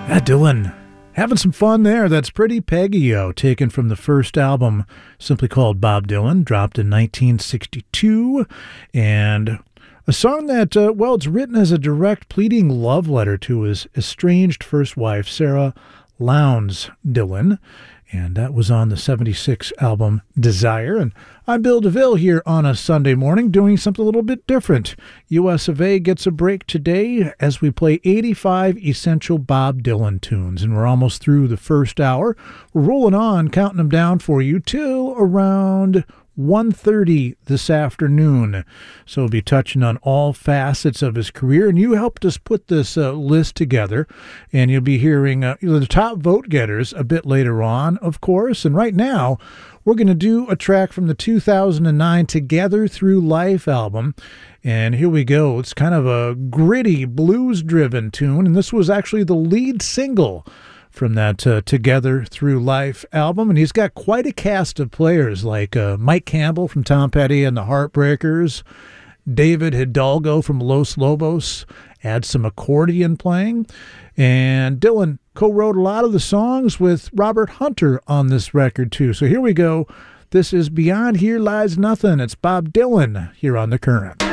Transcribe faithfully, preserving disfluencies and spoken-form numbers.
Yeah, Dylan, having some fun there. That's Pretty Peggy-O, taken from the first album, simply called Bob Dylan, dropped in nineteen sixty-two, and a song that, uh, well, it's written as a direct pleading love letter to his estranged first wife, Sarah Lowndes Dylan, and that was on the seventy-six album Desire. And I'm Bill DeVille here on a Sunday morning doing something a little bit different. U S of A gets a break today as we play eighty-five essential Bob Dylan tunes, and we're almost through the first hour. We're rolling on, counting them down for you till around one thirty this afternoon. So we'll be touching on all facets of his career, and you helped us put this uh, list together, and you'll be hearing uh, the top vote getters a bit later on, of course. And right now, we're going to do a track from the two thousand nine Together Through Life album, and here we go. It's kind of a gritty, blues-driven tune, and this was actually the lead single from that uh, Together Through Life album. And he's got quite a cast of players like uh, Mike Campbell from Tom Petty and the Heartbreakers, David Hidalgo from Los Lobos, adds some accordion playing, and Dylan co-wrote a lot of the songs with Robert Hunter on this record too. So here we go. This is Beyond Here Lies Nothing. It's Bob Dylan here on The Current.